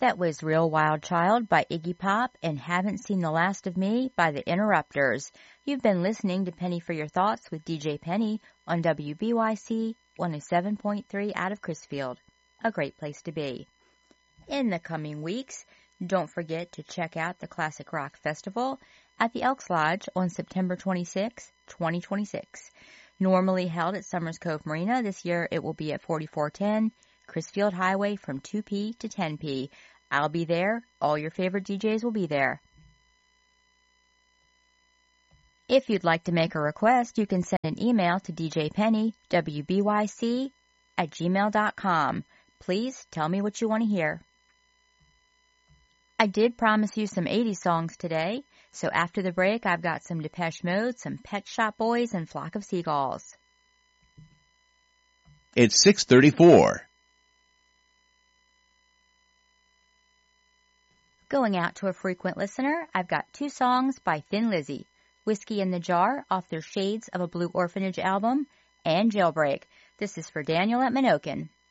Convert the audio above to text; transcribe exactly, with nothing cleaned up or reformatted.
That was Real Wild Child by Iggy Pop and Haven't Seen the Last of Me by the Interrupters. You've been listening to Penny for Your Thoughts with D J Penny on W B Y C one oh seven point three out of Crisfield. A great place to be. In the coming weeks, don't forget to check out the Classic Rock Festival at the Elks Lodge on September twenty-sixth, twenty twenty-six. Normally held at Summers Cove Marina, this year it will be at forty-four ten Crisfield Highway from two p to ten p. I'll be there. All your favorite D Js will be there. If you'd like to make a request, you can send an email to D J Penny, W B Y C, at gmail dot com. Please tell me what you want to hear. I did promise you some eighties songs today, so after the break I've got some Depeche Mode, some Pet Shop Boys, and Flock of Seagulls. It's six thirty-four. Going out to a frequent listener, I've got two songs by Thin Lizzy, Whiskey in the Jar off their Shades of a Blue Orphanage album, and Jailbreak. This is for Daniel at Minokin.